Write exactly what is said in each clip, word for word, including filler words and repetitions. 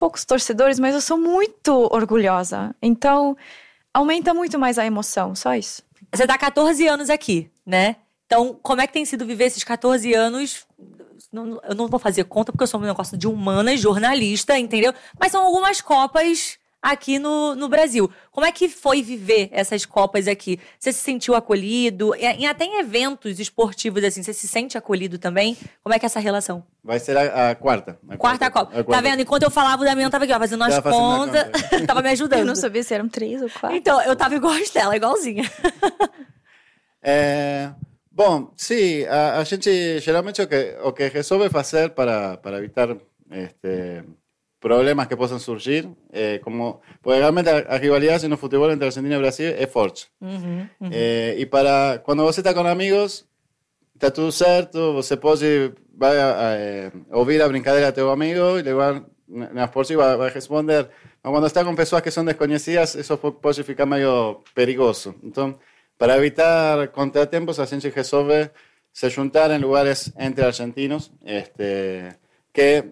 poucos torcedores, mas eu sou muito orgulhosa. Então, aumenta muito mais a emoção, só isso. Você tá há catorze anos aqui, né? Então, como é que tem sido viver esses catorze anos? Não, eu não vou fazer conta, porque eu sou um negócio de humanas, jornalista, entendeu? Mas são algumas Copas aqui no, no Brasil. Como é que foi viver essas Copas aqui? Você se sentiu acolhido? E, e até em eventos esportivos, assim, você se sente acolhido também? Como é que é essa relação? Vai ser a, a quarta. A quarta, quarta Copa. A quarta. Tá vendo? Enquanto eu falava, o Damião tava aqui, ó, fazendo as contas. Tava me ajudando. Eu não sabia se eram três ou quatro. Então, eu tava igual a Estela, igualzinha. É... Bom, sim, a, a gente geralmente o que, o que resolve fazer para, para evitar este, problemas que possam surgir, é como, porque realmente a, a rivalidade no futebol entre Argentina e Brasil é forte. Uhum, uhum. É, e para quando você está com amigos, está tudo certo, você pode vai a, a, ouvir a brincadeira do teu amigo e levar nas por si vai, vai responder. Mas quando está com pessoas que são desconhecidas, isso pode ficar meio perigoso. Então, para evitar contratempos, a gente resolve se juntar em lugares entre argentinos, este, que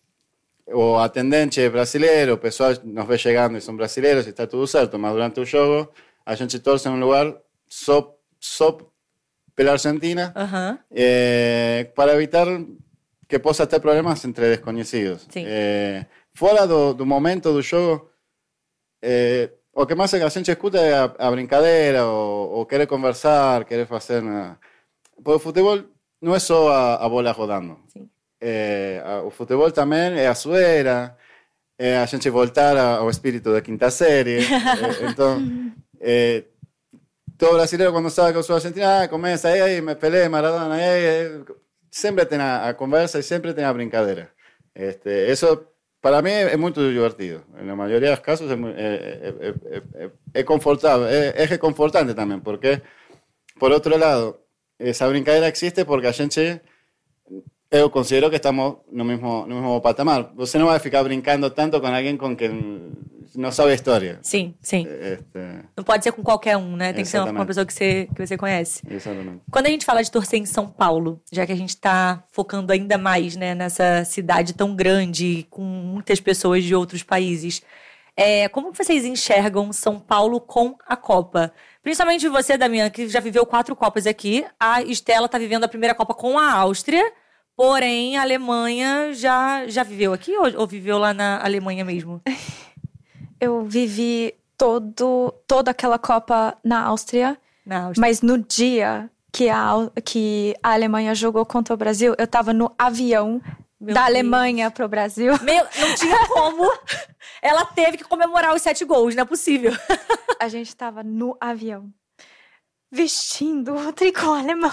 o atendente é brasileiro, o pessoal nos vê chegando e são brasileiros e está tudo certo, mas durante o jogo a gente torce em um lugar só, só pela Argentina, uhum. eh, para evitar que possa ter problemas entre desconhecidos. Eh, fora do, do momento do jogo, eh, o que mais a gente escuta é a, a brincadeira, ou, ou querer conversar, querer fazer... Uma... Porque o futebol não é só a, a bola rodando. É, a, o futebol também é a zoeira, é a gente voltar a, ao espírito da quinta série. é, então, é, todo brasileiro quando sabe que eu sou argentino, ah, começa aí, aí, me Pelé, Maradona, aí, aí, sempre tem a, a conversa e sempre tem a brincadeira. Este, isso... Para mí es muy divertido. En la mayoría de los casos es, muy, es, es, es, es confortable, es, es reconfortante también, porque, por otro lado, esa brincadera existe porque a gente, yo considero que estamos no mismo, no mismo patamar. Você não vai ficar brincando tanto com alguém com quem não sabe a história. Sim, sim. Este... Não pode ser com qualquer um, né? Tem Exatamente. Que ser uma pessoa que você, que você conhece. Exatamente. Quando a gente fala de torcer em São Paulo, já que a gente está focando ainda mais, né, nessa cidade tão grande, com muitas pessoas de outros países, é, como vocês enxergam São Paulo com a Copa? Principalmente você, Damiana, que já viveu quatro Copas aqui. A Estela está vivendo a primeira Copa com a Áustria. Porém, a Alemanha já, já viveu aqui ou, ou viveu lá na Alemanha mesmo? Eu vivi todo, toda aquela Copa na Áustria, na Áustria. Mas no dia que a, que a Alemanha jogou contra o Brasil, eu tava no avião Meu da Deus. Alemanha pro Brasil. Meu, não tinha como. Ela teve que comemorar os sete gols, não é possível. A gente tava no avião, vestindo o tricô alemão.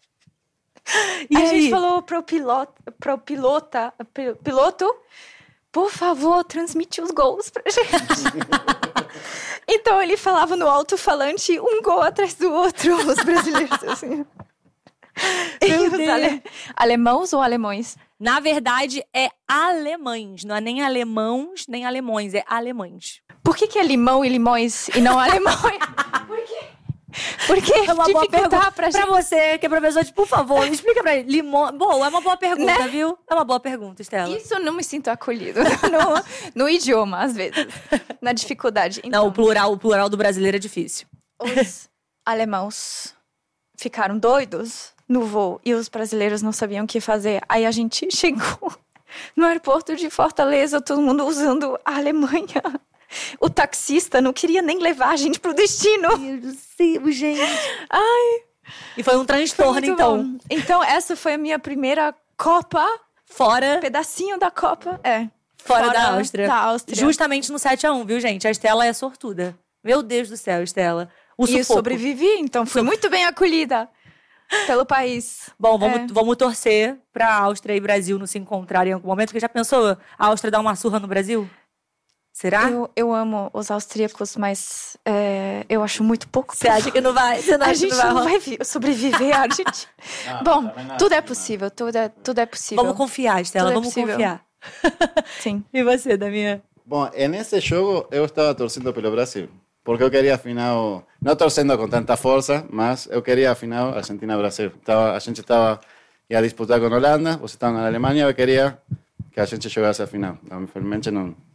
E a aí? gente falou pro piloto, pro pilota, piloto, por favor, transmite os gols pra gente. Então ele falava no alto-falante um gol atrás do outro, os brasileiros assim. E os ale... alemãos ou alemães? Na verdade é alemães, não é nem alemãos nem alemões, é alemães. Por que que é limão e limões e não alemães? Por quê? Porque é uma boa pergunta pra, gente. Pra você, que é professor, por favor, explica pra ele. Limão... Boa, é uma boa pergunta, né? Viu? É uma boa pergunta, Estela. Isso eu não me sinto acolhido no, no idioma, às vezes. Na dificuldade. Então, não, o plural, o plural do brasileiro é difícil. Os alemãos ficaram doidos no voo e os brasileiros não sabiam o que fazer. Aí a gente chegou no aeroporto de Fortaleza, todo mundo usando a Alemanha. O taxista não queria nem levar a gente pro destino. Meu Deus do céu, gente. Ai. E foi um transtorno, foi então. Bom. Então, essa foi a minha primeira Copa. Fora. Pedacinho da Copa. É. Fora, Fora da Áustria. Da Áustria. Justamente no sete a um, viu, gente? A Estela é sortuda. Meu Deus do céu, Estela. O e eu sobrevivi, então fui muito bem acolhida pelo país. Bom, vamos, é. vamos torcer pra Áustria e Brasil não se encontrarem em algum momento. Porque já pensou a Áustria dar uma surra no Brasil? Será? Eu, eu amo os austríacos, mas é, eu acho muito pouco. Você acha que não vai? Você não a acha gente que não não vai, vai sobreviver a Argentina. Ah, Bom, tudo é possível, tudo é, tudo é possível. Vamos confiar, Estela, tudo vamos é confiar. Sim. E você, Damián? Bom, nesse jogo eu estava torcendo pelo Brasil. Porque eu queria afinal, não torcendo com tanta força, mas eu queria afinal Argentina-Brasil. A gente estava a disputar com a Holanda, você estava na Alemanha, eu queria que a gente chegasse à final. Infelizmente não,